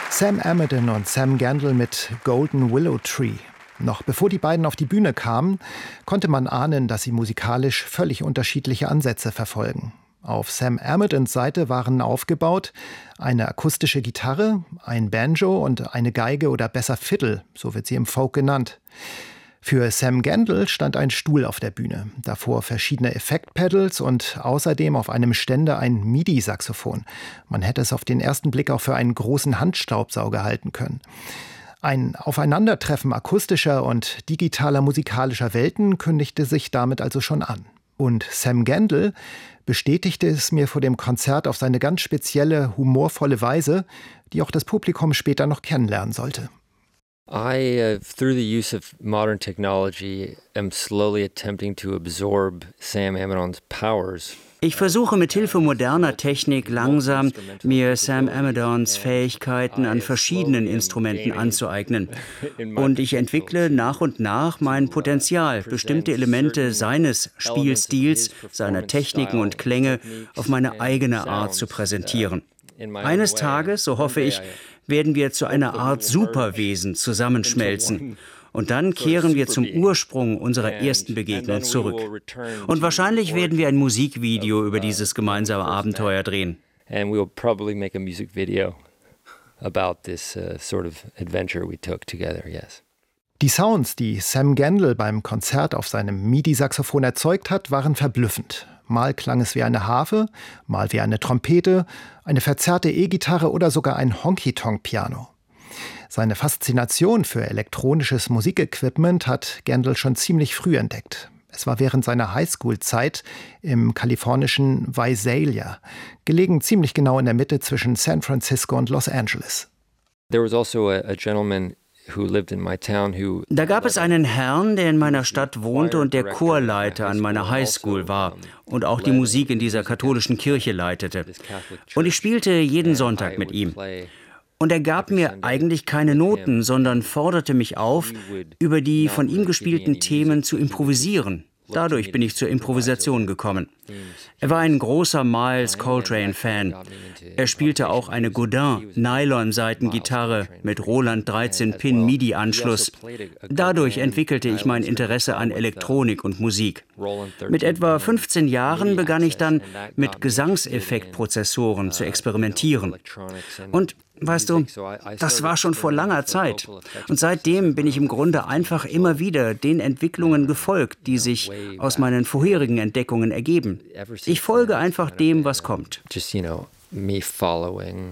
Sam Amidon und Sam Gendel mit Golden Willow Tree. Noch bevor die beiden auf die Bühne kamen, konnte man ahnen, dass sie musikalisch völlig unterschiedliche Ansätze verfolgen. Auf Sam Amidons Seite waren aufgebaut eine akustische Gitarre, ein Banjo und eine Geige oder besser Fiddle, so wird sie im Folk genannt. Für Sam Gendel stand ein Stuhl auf der Bühne, davor verschiedene Effektpedals und außerdem auf einem Ständer ein MIDI-Saxophon. Man hätte es auf den ersten Blick auch für einen großen Handstaubsauger halten können. Ein Aufeinandertreffen akustischer und digitaler musikalischer Welten kündigte sich damit also schon an. Und Sam Gendel bestätigte es mir vor dem Konzert auf seine ganz spezielle, humorvolle Weise, die auch das Publikum später noch kennenlernen sollte. I, through the use of modern technology, am slowly attempting to absorb Sam Amidon's powers. Ich versuche mit Hilfe moderner Technik langsam, mir Sam Amidons Fähigkeiten an verschiedenen Instrumenten anzueignen. Und ich entwickle nach und nach mein Potenzial, bestimmte Elemente seines Spielstils, seiner Techniken und Klänge auf meine eigene Art zu präsentieren. Eines Tages, so hoffe ich, werden wir zu einer Art Superwesen zusammenschmelzen. Und dann kehren wir zum Ursprung unserer ersten Begegnung zurück. Und wahrscheinlich werden wir ein Musikvideo über dieses gemeinsame Abenteuer drehen. And we'll probably make a music video about this sort of adventure we took together, yes. Die Sounds, die Sam Gendel beim Konzert auf seinem MIDI-Saxophon erzeugt hat, waren verblüffend. Mal klang es wie eine Harfe, mal wie eine Trompete, eine verzerrte E-Gitarre oder sogar ein Honky-Tonk-Piano. Seine Faszination für elektronisches Musikequipment hat Gendel schon ziemlich früh entdeckt. Es war während seiner Highschool-Zeit im kalifornischen Visalia, gelegen ziemlich genau in der Mitte zwischen San Francisco und Los Angeles. There was also a gentleman who lived in my town who. Da gab es einen Herrn, der in meiner Stadt wohnte und der Chorleiter an meiner Highschool war und auch die Musik in dieser katholischen Kirche leitete. Und ich spielte jeden Sonntag mit ihm. Und er gab mir eigentlich keine Noten, sondern forderte mich auf, über die von ihm gespielten Themen zu improvisieren. Dadurch bin ich zur Improvisation gekommen. Er war ein großer Miles Coltrane-Fan. Er spielte auch eine Godin-Nylon-Saitengitarre mit Roland 13-Pin-MIDI-Anschluss. Dadurch entwickelte ich mein Interesse an Elektronik und Musik. Mit etwa 15 Jahren begann ich dann, mit Gesangseffektprozessoren zu experimentieren. Und weißt du, das war schon vor langer Zeit. Und seitdem bin ich im Grunde einfach immer wieder den Entwicklungen gefolgt, die sich aus meinen vorherigen Entdeckungen ergeben. Ich folge einfach dem, was kommt. Just, me following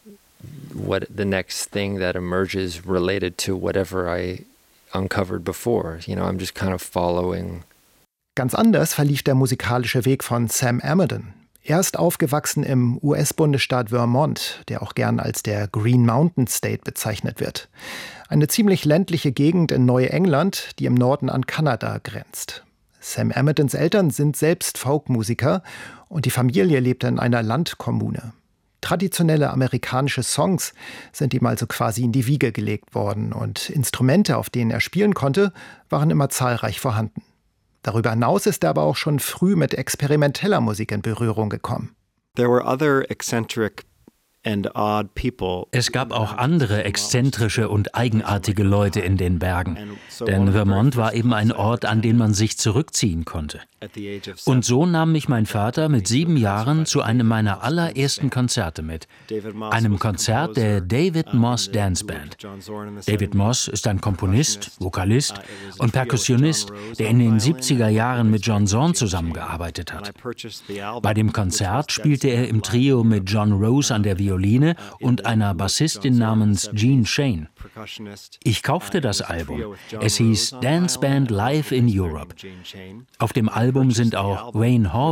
what the next thing that emerges related to whatever I uncovered before. I'm just kind of following. Ganz anders verlief der musikalische Weg von Sam Amidon. Er ist aufgewachsen im US-Bundesstaat Vermont, der auch gern als der Green Mountain State bezeichnet wird. Eine ziemlich ländliche Gegend in Neuengland, die im Norden an Kanada grenzt. Sam Amidons Eltern sind selbst Folkmusiker und die Familie lebte in einer Landkommune. Traditionelle amerikanische Songs sind ihm also quasi in die Wiege gelegt worden und Instrumente, auf denen er spielen konnte, waren immer zahlreich vorhanden. Darüber hinaus ist er aber auch schon früh mit experimenteller Musik in Berührung gekommen. There were other eccentric and odd people. Es gab auch andere exzentrische und eigenartige Leute in den Bergen. Denn Vermont war eben ein Ort, an den man sich zurückziehen konnte. Und so nahm mich mein Vater mit 7 Jahren zu einem meiner allerersten Konzerte mit. Einem Konzert der David Moss Dance Band. David Moss ist ein Komponist, Vokalist und Perkussionist, der in den 70er Jahren mit John Zorn zusammengearbeitet hat. Bei dem Konzert spielte er im Trio mit John Rose an der Violine und einer Bassistin namens Jean Shane. Ich kaufte das Album. Es hieß Dance Band Live in Europe. Auf dem Album sind auch Wayne Hall